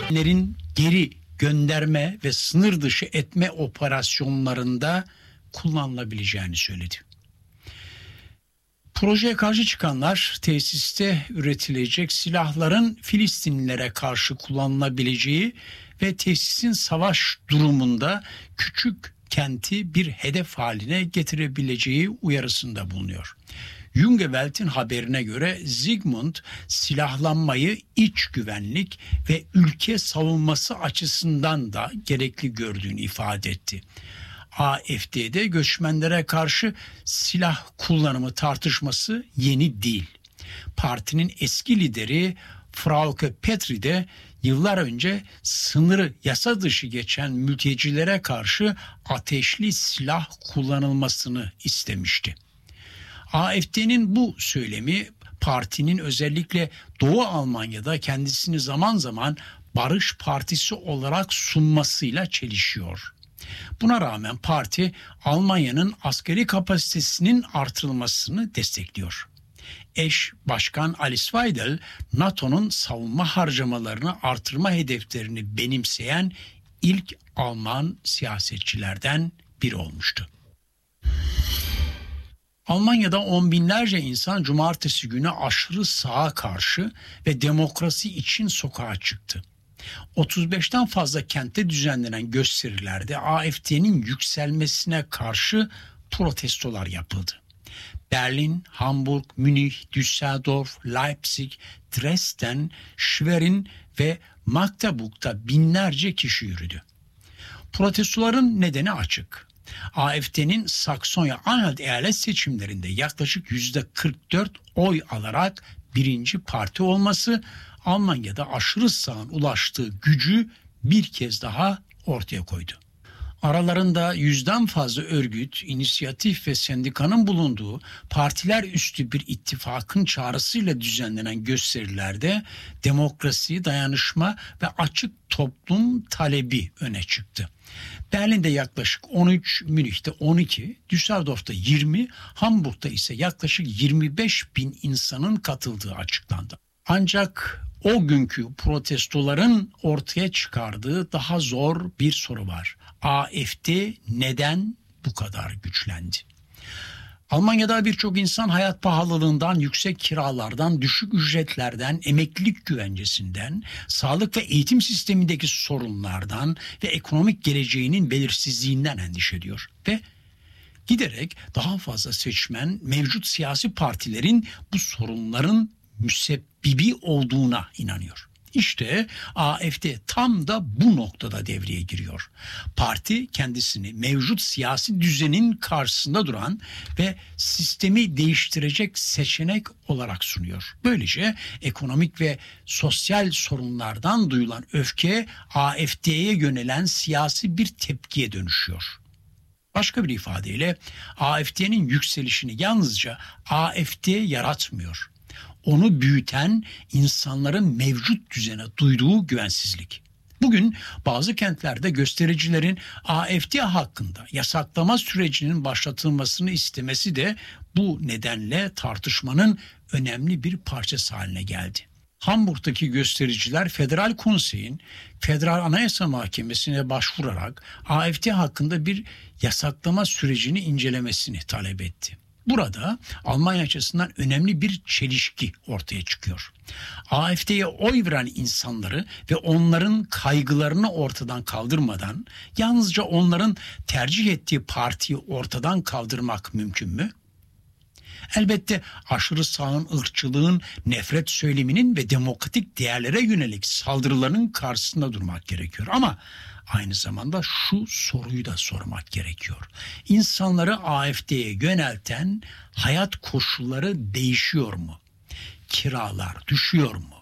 geri gönderme ve sınır dışı etme operasyonlarında kullanılabileceğini söyledi. Projeye karşı çıkanlar tesiste üretilecek silahların Filistinlilere karşı kullanılabileceği ve tesisin savaş durumunda küçük kenti bir hedef haline getirebileceği uyarısında bulunuyor. Jungewelt'in haberine göre Zygmunt silahlanmayı iç güvenlik ve ülke savunması açısından da gerekli gördüğünü ifade etti. AfD'de göçmenlere karşı silah kullanımı tartışması yeni değil. Partinin eski lideri Frauke Petry de yıllar önce sınırı yasa dışı geçen mültecilere karşı ateşli silah kullanılmasını istemişti. AfD'nin bu söylemi partinin özellikle Doğu Almanya'da kendisini zaman zaman barış partisi olarak sunmasıyla çelişiyor. Buna rağmen parti Almanya'nın askeri kapasitesinin artırılmasını destekliyor. Eş Başkan Alice Weidel, NATO'nun savunma harcamalarını artırma hedeflerini benimseyen ilk Alman siyasetçilerden biri olmuştu. Almanya'da on binlerce insan cumartesi günü aşırı sağa karşı ve demokrasi için sokağa çıktı. 35'ten fazla kentte düzenlenen gösterilerde AfD'nin yükselmesine karşı protestolar yapıldı. Berlin, Hamburg, Münih, Düsseldorf, Leipzig, Dresden, Schwerin ve Magdeburg'da binlerce kişi yürüdü. Protestoların nedeni açık. AfD'nin Saksonya-Anhalt eyalet seçimlerinde yaklaşık %44 oy alarak birinci parti olması, Almanya'da aşırı sağın ulaştığı gücü bir kez daha ortaya koydu. Aralarında 100'den fazla örgüt, inisiyatif ve sendikanın bulunduğu partiler üstü bir ittifakın çağrısıyla düzenlenen gösterilerde demokrasi, dayanışma ve açık toplum talebi öne çıktı. Berlin'de yaklaşık 13, Münih'te 12, Düsseldorf'ta 20, Hamburg'da ise yaklaşık 25 bin insanın katıldığı açıklandı. Ancak o günkü protestoların ortaya çıkardığı daha zor bir soru var. AfD neden bu kadar güçlendi? Almanya'da birçok insan hayat pahalılığından, yüksek kiralardan, düşük ücretlerden, emeklilik güvencesinden, sağlık ve eğitim sistemindeki sorunlardan ve ekonomik geleceğinin belirsizliğinden endişe ediyor. Ve giderek daha fazla seçmen mevcut siyasi partilerin bu sorunların müsebbibi olduğuna inanıyor. İşte AfD tam da bu noktada devreye giriyor. Parti kendisini mevcut siyasi düzenin karşısında duran ve sistemi değiştirecek seçenek olarak sunuyor. Böylece ekonomik ve sosyal sorunlardan duyulan öfke AfD'ye yönelen siyasi bir tepkiye dönüşüyor. Başka bir ifadeyle AfD'nin yükselişini yalnızca AfD yaratmıyor. Onu büyüten insanların mevcut düzene duyduğu güvensizlik. Bugün bazı kentlerde göstericilerin AfD hakkında yasaklama sürecinin başlatılmasını istemesi de bu nedenle tartışmanın önemli bir parçası haline geldi. Hamburg'daki göstericiler Federal Konsey'in Federal Anayasa Mahkemesi'ne başvurarak AfD hakkında bir yasaklama sürecini incelemesini talep etti. Burada Almanya açısından önemli bir çelişki ortaya çıkıyor. AfD'ye oy veren insanları ve onların kaygılarını ortadan kaldırmadan yalnızca onların tercih ettiği partiyi ortadan kaldırmak mümkün mü? Elbette aşırı sağın, ırkçılığın, nefret söyleminin ve demokratik değerlere yönelik saldırıların karşısında durmak gerekiyor. Ama aynı zamanda şu soruyu da sormak gerekiyor. İnsanları AfD'ye yönelten hayat koşulları değişiyor mu? Kiralar düşüyor mu?